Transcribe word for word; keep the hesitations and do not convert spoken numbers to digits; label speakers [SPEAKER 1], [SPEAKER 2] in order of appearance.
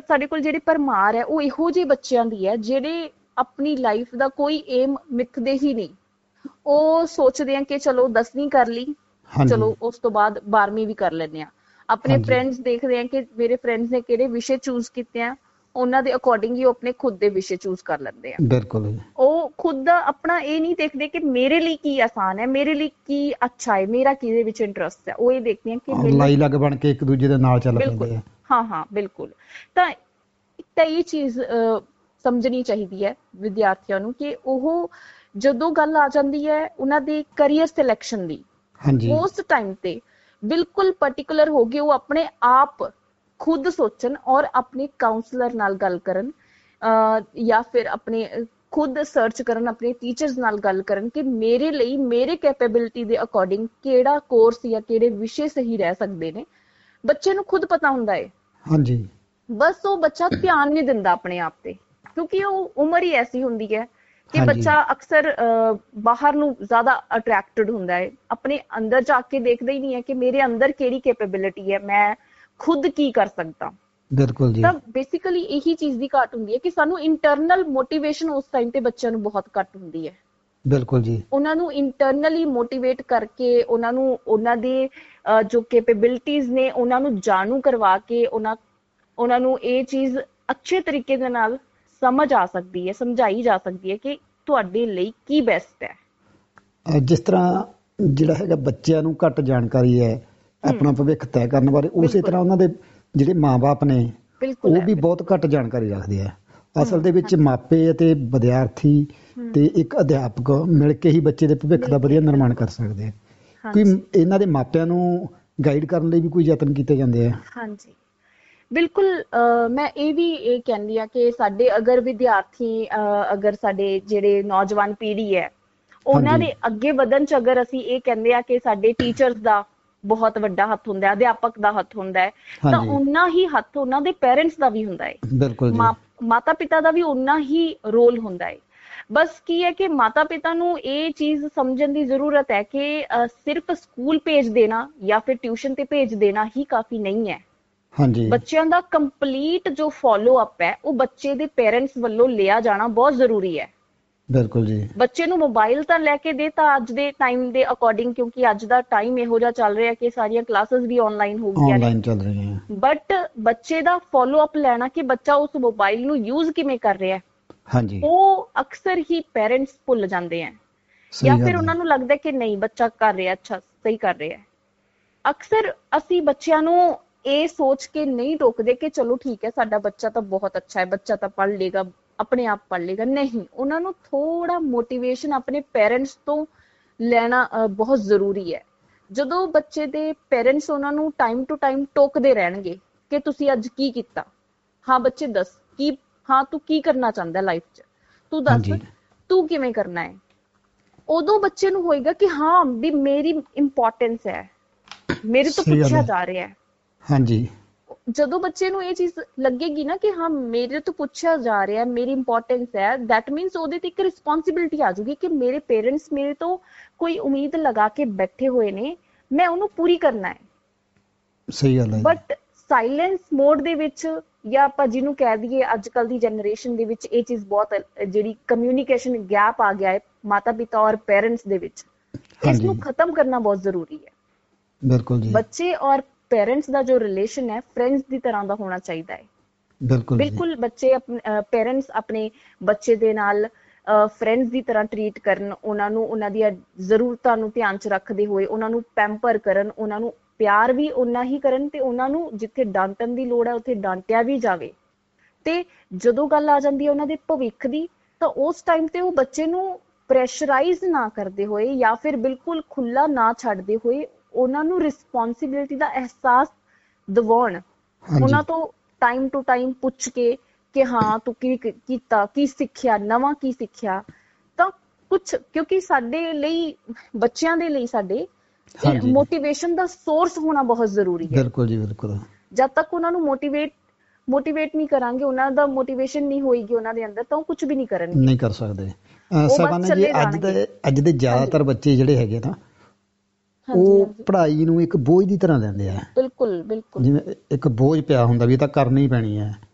[SPEAKER 1] ਸਾਡੇ ਕੋਲ ਜਿਹੜੀ ਭਰਮਾਰ ਹੈ ਉਹ ਇਹੋ ਜਿਹੇ ਬੱਚਿਆਂ ਦੀ ਹੈ ਜਿਹੜੇ ਆਪਣੀ ਲਾਈਫ ਦਾ ਕੋਈ ਏਮ ਮਿੱਥਦੇ ਹੀ ਨਹੀਂ। ਉਹ ਸੋਚਦੇ ਆ ਕਿ ਚਲੋ ਦਸਵੀਂ ਕਰ ਲਈ, ਚਲੋ ਉਸ ਤੋਂ ਬਾਅਦ ਬਾਰਵੀਂ ਵੀ ਕਰ ਲੈਂਦੇ ਆ। ਆਪਣੇ ਫਰੈਂਡਸ ਦੇਖਦੇ ਆ ਕਿ ਮੇਰੇ ਫਰੈਂਡਸ ਨੇ ਕਿਹੜੇ ਵਿਸ਼ੇ ਚੂਜ਼ ਕੀਤੇ ਆ, ਉਹਨਾਂ ਦੇ ਅਕੋਰਡਿੰਗ ਹੀ ਉਹ ਆਪਣੇ ਖੁਦ ਦੇ ਵਿਸ਼ੇ ਚੂਜ਼ ਕਰ ਲੈਂਦੇ ਆ।
[SPEAKER 2] ਬਿਲਕੁਲ।
[SPEAKER 1] ਉਹ ਖੁਦ ਦਾ ਆਪਣਾ ਇਹ ਨਹੀਂ ਦੇਖਦੇ ਕਿ ਮੇਰੇ ਲਈ ਕੀ ਆਸਾਨ ਹੈ, ਮੇਰੇ ਲਈ ਕੀ ਅੱਛਾ ਹੈ, ਮੇਰਾ ਕਿਹਦੇ ਵਿੱਚ ਇੰਟਰਸਟ ਹੈ। ਉਹ ਇਹ ਦੇਖਦੇ ਆ ਕਿ
[SPEAKER 2] ਲਾਈ ਲੱਗ ਬਣ ਕੇ ਇੱਕ ਦੂਜੇ ਦੇ ਨਾਲ ਚੱਲ ਪੈਂਦੇ ਆ।
[SPEAKER 1] ਹਾਂ ਹਾਂ ਬਿਲਕੁਲ। ਤਾਂ ਤਾਂ ਇਹ ਚੀਜ਼ ਸਮਝਣੀ ਚਾਹੀਦੀ ਹੈ ਵਿਦਿਆਰਥੀਆਂ ਨੂੰ ਕਿ ਉਹ ਜਦੋਂ ਗੱਲ ਆ ਜਾਂਦੀ ਹੈ ਉਹਨਾਂ ਦੀ ਕਰੀਅਰ ਸਿਲੈਕਸ਼ਨ ਦੀ, ਉਸ ਟਾਈਮ ਤੇ ਬਿਲਕੁਲ ਪਰਟੀਕੂਲਰ ਹੋ ਕੇ ਉਹ ਆਪਣੇ ਆਪ ਖੁਦ ਸੋਚਣ ਔਰ ਆਪਣੇ ਕਾਉਂਸਲਰ ਨਾਲ ਗੱਲ ਕਰਨ ਜਾਂ ਫਿਰ ਆਪਣੇ ਖੁਦ ਸਰਚ ਕਰਨ, ਆਪਣੇ ਟੀਚਰਸ ਨਾਲ ਗੱਲ ਕਰਨ ਕਿ ਮੇਰੇ ਲਈ ਮੇਰੇ ਕੈਪੇਬਿਲਿਟੀ ਦੇ ਅਕੋਰਡਿੰਗ ਕਿਹੜਾ ਕੋਰਸ ਜਾਂ ਕਿਹੜੇ ਵਿਸ਼ੇ ਸਹੀ ਰਹਿ ਸਕਦੇ ਨੇ। ਬੱਚੇ ਨੂੰ ਖੁਦ ਪਤਾ ਹੁੰਦਾ ਹੈ। ਹਾਂਜੀ। ਬਸ ਉਹ ਬੱਚਾ ਧਿਆਨ ਨਹੀਂ ਦਿੰਦਾ ਆਪਣੇ ਆਪ ਤੇ, ਕਿਉਂਕਿ ਉਹ ਉਮਰ ਹੀ ਐਸੀ ਹੁੰਦੀ ਹੈ ਕਿ ਬੱਚਾ ਅਕਸਰ ਬਾਹਰ ਨੂੰ ਜ਼ਿਆਦਾ ਅਟਰੈਕਟਡ ਹੁੰਦਾ ਹੈ, ਆਪਣੇ ਅੰਦਰ ਜਾ ਕੇ ਦੇਖਦਾ ਹੀ ਨਹੀਂ ਹੈ ਕਿ ਮੇਰੇ ਅੰਦਰ ਕਿਹੜੀ ਕੈਪੇਬਿਲਿਟੀ ਹੈ, ਮੈਂ ਖੁਦ ਕੀ ਕਰ ਸਕਦਾ। ਬਿਲਕੁਲ ਜੀ। ਤਾਂ ਬੇਸਿਕਲੀ ਇਹੀ ਚੀਜ਼ ਦੀ ਘਾਟ ਹੁੰਦੀ ਹੈ ਕਿ ਸਾਨੂੰ ਇੰਟਰਨਲ ਮੋਟੀਵੇਸ਼ਨ ਉਸ ਟਾਈਮ ਤੇ ਬੱਚਿਆਂ ਨੂੰ ਬਹੁਤ ਘੱਟ ਹੁੰਦੀ ਹੈ। ਬਿਲਕੁਲ ਜੀ। ਉਹਨਾਂ ਨੂੰ ਇੰਟਰਨਲੀ ਮੋਟੀਵੇਟ ਕਰਕੇ ਉਹਨਾਂ ਨੂੰ ਉਹਨਾਂ ਦੇ ਜੋ ਕੈਪੇਬਿਲਿਟੀਜ਼ ਨੇ ਉਹਨਾਂ ਨੂੰ ਜਾਣੂ ਕਰਵਾ ਕੇ ਉਹਨਾਂ ਉਹਨਾਂ ਨੂੰ ਇਹ ਚੀਜ਼ ਅੱਛੇ ਤਰੀਕੇ ਦੇ ਨਾਲ ਸਮਝ ਆ ਸਕਦੀ ਹੈ, ਸਮਝਾਈ ਜਾ ਸਕਦੀ ਹੈ ਕਿ ਤੁਹਾਡੇ ਲਈ ਕੀ ਬੈਸਟ ਹੈ। ਜਿਸ ਤਰ੍ਹਾਂ ਜਿਹੜਾ ਹੈਗਾ ਬੱਚਿਆਂ ਨੂੰ ਘੱਟ ਜਾਣਕਾਰੀ ਹੈ ਆਪਣਾ ਭਵਿੱਖ ਤੈਅ ਕਰਨ ਬਾਰੇ, ਉਸੇ ਤਰ੍ਹਾਂ ਉਹਨਾਂ ਦੇ ਜਿਹੜੇ ਮਾਂ-ਬਾਪ ਨੇ ਉਹ ਵੀ ਬਹੁਤ ਘੱਟ ਜਾਣਕਾਰੀ ਰੱਖਦੇ ਆ। ਅਸਲ ਦੇ ਵਿੱਚ ਮਾਪੇ ਅਤੇ ਵਿਦਿਆਰਥੀ ਤੇ ਇੱਕ ਅਧਿਆਪਕ ਮਿਲ ਕੇ ਹੀ ਬੱਚੇ ਦੇ ਭਵਿੱਖ ਦਾ ਵਧੀਆ ਨਿਰਮਾਣ ਕਰ ਸਕਦੇ ਆ। ਕੋਈ ਇਹਨਾਂ ਦੇ ਮਾਪਿਆਂ ਨੂੰ ਗਾਈਡ ਕਰਨ ਲਈ ਵੀ ਕੋਈ ਯਤਨ ਕੀਤੇ ਜਾਂਦੇ ਆ? ਹਾਂਜੀ ਬਿਲਕੁਲ। ਮੈਂ ਇਹ ਵੀ ਇਹ ਕਹਿੰਦੀ ਆ ਕਿ ਸਾਡੇ ਅਗਰ ਵਿਦਿਆਰਥੀ ਅਗਰ ਸਾਡੇ ਜਿਹੜੇ ਨੌਜਵਾਨ ਪੀੜ੍ਹੀ ਹੈ ਉਹਨਾਂ ਦੇ ਅੱਗੇ ਵਧਣ ਚ ਅਗਰ ਅਸੀਂ ਇਹ ਕਹਿੰਦੇ ਆ ਕਿ ਸਾਡੇ ਟੀਚਰਸ ਦਾ ਬਹੁਤ ਵੱਡਾ ਹੱਥ ਹੁੰਦਾ ਹੈ, ਅਧਿਆਪਕ ਦਾ ਹੱਥ ਹੁੰਦਾ ਹੈ, ਤਾਂ ਓਨਾ ਹੀ ਹੱਥ ਉਹਨਾਂ ਦੇ ਪੇਰੈਂਟਸ ਦਾ ਵੀ ਹੁੰਦਾ ਹੈ। ਬਿਲਕੁਲ। ਮਾਤਾ ਪਿਤਾ ਦਾ ਵੀ ਓਨਾ ਹੀ ਰੋਲ ਹੁੰਦਾ ਹੈ। ਬਸ ਕੀ ਹੈ ਕਿ ਮਾਤਾ ਪਿਤਾ ਨੂੰ ਇਹ ਚੀਜ਼ ਸਮਝਣ ਦੀ ਜ਼ਰੂਰਤ ਹੈ ਕਿ ਸਿਰਫ ਸਕੂਲ ਭੇਜ ਦੇਣਾ ਜਾਂ ਫਿਰ ਟਿਊਸ਼ਨ ਤੇ ਭੇਜ ਦੇਣਾ ਹੀ ਕਾਫੀ ਨਹੀਂ ਹੈ। ਹਾਂਜੀ। ਬੱਚਿਆਂ ਦਾ ਕੰਪਲੀਟ ਜੋ ਫੋਲੋ ਅਪ ਹੈ ਉਹ ਬੱਚੇ ਦੇ ਪੇਰੈਂਟਸ ਵੱਲੋਂ ਲਿਆ ਜਾਣਾ ਬਹੁਤ ਜ਼ਰੂਰੀ ਹੈ। ਬਿਲਕੁਲ ਜੀ। ਬੱਚੇ ਨੂੰ ਮੋਬਾਈਲ ਤਾਂ ਲੈ ਕੇ ਦੇ ਤਾਂ ਅੱਜ ਦੇ ਟਾਈਮ ਦੇ ਅਕੋਰਡਿੰਗ, ਕਿਉਂਕਿ ਅੱਜ ਦਾ ਟਾਈਮ ਇਹੋ ਜਿਹਾ ਚੱਲ ਰਿਹਾ ਕਿ ਸਾਰੀਆਂ ਕਲਾਸਿਸ ਵੀ ਆਨਲਾਈਨ ਹੋ ਗਈਆਂ ਨੇ, ਆਨਲਾਈਨ ਚੱਲ ਰਹੀਆਂ। ਬਟ ਬੱਚੇ ਦਾ ਫੋਲੋ ਅਪ ਲੈਣਾ ਕਿ ਬੱਚਾ ਉਸ ਮੋਬਾਈਲ ਨੂੰ ਯੂਜ਼ ਕਿਵੇਂ ਕਰ ਰਿਹਾ ਹੈ, ਹਾਂਜੀ, ਉਹ ਅਕਸਰ ਹੀ ਪੇਰੈਂਟਸ ਭੁੱਲ ਜਾਂਦੇ ਆ ਜਾਂ ਫਿਰ ਉਹਨਾਂ ਨੂੰ ਲੱਗਦਾ ਕਿ ਨਹੀਂ ਬੱਚਾ ਕਰ ਰਿਹਾ, ਅੱਛਾ ਸਹੀ ਕਰ ਰਿਹਾ ਹੈ। ਅਕਸਰ ਅਸੀਂ ਬੱਚਿਆਂ ਨੂੰ ਇਹ ਸੋਚ ਕੇ ਨਹੀਂ ਟੋਕਦੇ ਕਿ ਚਲੋ ਠੀਕ ਹੈ ਸਾਡਾ ਬੱਚਾ ਤਾਂ ਬਹੁਤ ਅੱਛਾ ਹੈ, ਬੱਚਾ ਤਾਂ ਪੜ੍ਹ ਲੇਗਾ, ਆਪਣੇ ਆਪ ਪੜ੍ਹ ਲੇਗਾ। ਨਹੀਂ, ਉਹਨਾਂ ਨੂੰ ਥੋੜਾ ਮੋਟੀਵੇਸ਼ਨ ਆਪਣੇ ਪੇਰੈਂਟਸ ਤੋਂ ਲੈਣਾ ਬਹੁਤ ਜ਼ਰੂਰੀ ਹੈ। ਜਦੋਂ ਬੱਚੇ ਦੇ ਪੇਰੈਂਟਸ ਉਹਨਾਂ ਨੂੰ ਟਾਈਮ ਟੂ ਟਾਈਮ ਟੋਕਦੇ ਰਹਿਣਗੇ ਕਿ ਤੁਸੀਂ ਅੱਜ ਕੀ ਕੀਤਾ, ਹਾਂ ਬੱਚੇ ਦੱਸ ਕੀ, ਹਾਂ ਤੂੰ ਕੀ ਕਰਨਾ ਚਾਹੁੰਦਾ ਲਾਈਫ 'ਚ, ਤੂੰ ਦੱਸ ਤੂੰ ਕਿਵੇਂ ਕਰਨਾ ਹੈ, ਉਦੋਂ ਬੱਚੇ ਨੂੰ ਹੋਏਗਾ ਕਿ ਹਾਂ ਵੀ ਮੇਰੀ ਇੰਪੋਰਟੈਂਸ ਹੈ, ਮੇਰੇ ਤੋਂ ਪੁੱਛਿਆ ਜਾ ਰਿਹਾ ਹੈ। ਹਾਂਜੀ। ਜਦੋਂ ਬੱਚੇ ਨੂੰ ਇਹ ਚੀਜ਼ ਲੱਗੇਗੀ ਨਾ ਕਿ ਹਾਂ ਮੇਰੇ ਤੋਂ ਪੁੱਛਿਆ ਜਾ ਰਿਹਾ, ਮੇਰੀ ਇੰਪੋਰਟੈਂਸ ਹੈ, ਦੈਟ ਮੀਨਸ ਉਹਦੇ ਤੇ ਇੱਕ ਰਿਸਪੋਂਸਿਬਿਲਿਟੀ ਆ ਜਾਊਗੀ ਕਿ ਮੇਰੇ ਪੇਰੈਂਟਸ ਮੇਰੇ ਤੋਂ ਕੋਈ ਉਮੀਦ ਲਗਾ ਕੇ ਬੈਠੇ ਹੋਏ ਨੇ, ਮੈਂ ਉਹਨੂੰ ਪੂਰੀ ਕਰਨਾ ਹੈ। ਸਹੀ ਗੱਲ ਹੈ। ਬਟ ਸਾਇਲੈਂਸ ਮੋਡ ਦੇ ਵਿੱਚ ਜਾਂ ਆਪਾਂ ਜਿਹਨੂੰ ਕਹਿ ਦਈਏ ਅੱਜ ਕੱਲ੍ਹ ਦੀ ਜਨਰੇਸ਼ਨ ਦੇ ਵਿੱਚ ਇਹ ਚੀਜ਼ ਬਹੁਤ ਜਿਹੜੀ ਕਮਿਊਨੀਕੇਸ਼ਨ ਗੈਪ ਆ ਗਿਆ ਹੈ ਮਾਤਾ ਪਿਤਾ ਔਰ ਪੇਰੈਂਟਸ ਦੇ ਵਿੱਚ, ਇਸ ਨੂੰ ਖਤਮ ਕਰਨਾ ਬਹੁਤ ਜ਼ਰੂਰੀ ਹੈ। ਬਿਲਕੁਲ ਜੀ। ਬੱਚੇ ਔਰ ਪੇਰੈਂਟਸ ਦਾ ਜੋ ਰਿਲੇਸ਼ਨ ਹੈ ਫਰੈਂਡਸ ਦੀ ਤਰ੍ਹਾਂ ਦਾ ਹੋਣਾ ਚਾਹੀਦਾ ਹੈ। ਬਿਲਕੁਲ ਬਿਲਕੁਲ। ਬੱਚੇ ਆਪਣੇ ਪੇਰੈਂਟਸ ਆਪਣੇ ਬੱਚੇ ਦੇ ਨਾਲ ਫਰੈਂਡਸ ਦੀ ਤਰ੍ਹਾਂ ਟਰੀਟ ਕਰਨ, ਉਹਨਾਂ ਨੂੰ ਉਹਨਾਂ ਦੀਆਂ ਜ਼ਰੂਰਤਾਂ ਨੂੰ ਧਿਆਨ 'ਚ ਰੱਖਦੇ ਹੋਏ ਉਹਨਾਂ ਨੂੰ ਪੈਂਪਰ ਕਰਨ, ਉਹਨਾਂ ਨੂੰ ਪਿਆਰ ਵੀ ਓਨਾ ਹੀ ਕਰਨ ਤੇ ਉਹਨਾਂ ਨੂੰ ਜਿੱਥੇ ਡਾਂਟਣ ਦੀ ਲੋੜ ਹੈ ਉੱਥੇ ਡਾਂਟਿਆ ਵੀ ਜਾਵੇ। ਤੇ ਜਦੋਂ ਗੱਲ ਆ ਜਾਂਦੀ ਹੈ ਉਹਨਾਂ ਦੇ ਭਵਿੱਖ ਦੀ, ਤਾਂ ਉਸ ਟਾਈਮ ਤੇ ਉਹ ਬੱਚੇ ਨੂੰ ਪ੍ਰੈਸ਼ਰਾਈਜ਼ ਨਾ ਕਰਦੇ ਹੋਏ ਜਾਂ ਫਿਰ ਬਿਲਕੁਲ ਖੁੱਲਾ ਨਾ ਛੱਡਦੇ ਹੋਏ ਉਹਨਾਂ ਨੂੰ ਰਿਸਪੋਂਸਿਬਿਲਿਟੀ ਦਾ ਅਹਿਸਾਸ ਦਿਵਾਉਣ, ਉਹਨਾਂ ਤੋਂ ਟਾਈਮ ਟੂ ਟਾਈਮ ਪੁੱਛ ਕੇ ਕਿ ਹਾਂ ਤੂੰ ਕੀ ਕੀਤਾ, ਕੀ ਸਿੱਖਿਆ, ਨਵਾਂ ਕੀ ਸਿੱਖਿਆ। ਤਾਂ ਕੁਛ ਕਿਉਂਕਿ ਸਾਡੇ ਲਈ, ਬੱਚਿਆਂ ਦੇ ਲਈ ਸਾਡੇ ਮੋਟੀਵੇਸ਼ਨ ਦਾ ਸੋਰਸ ਹੋਣਾ ਬਹੁਤ ਜ਼ਰੂਰੀ ਹੈ। ਬਿਲਕੁਲ ਜੀ ਬਿਲਕੁਲ। ਜਦ ਤੱਕ ਉਹਨਾਂ ਨੂੰ ਮੋਟੀਵੇਟ ਮੋਟੀਵੇਟ ਨਹੀਂ ਕਰਾਂਗੇ, ਉਹਨਾਂ ਦਾ ਮੋਟੀਵੇਸ਼ਨ ਨਹੀਂ ਹੋਏਗੀ ਉਹਨਾਂ ਦੇ ਅੰਦਰ, ਤਾਂ ਉਹ ਕੁਝ ਵੀ ਨਹੀਂ ਕਰਨਗੇ, ਨਹੀਂ ਕਰ ਸਕਦੇ। ਸਗੋਂ ਜੀ ਅੱਜ ਦੇ ਅੱਜ ਦੇ ਜ਼ਿਆਦਾਤਰ ਬੱਚੇ ਜਿਹੜੇ ਹੈਗੇ ਨਾ ਉਹ ਪੜ੍ਹਾਈ ਨੂੰ ਇੱਕ ਬੋਝ ਦੀ ਤਰ੍ਹਾਂ ਲੈਂਦੇ ਆ। ਬਿਲਕੁਲ ਬਿਲਕੁਲ। ਜਿਵੇਂ ਇੱਕ ਬੋਝ ਪਿਆ ਹੁੰਦਾ ਵੀ ਇਹ ਤਾਂ ਕਰਨੀ ਪੈਣੀ ਹੈ,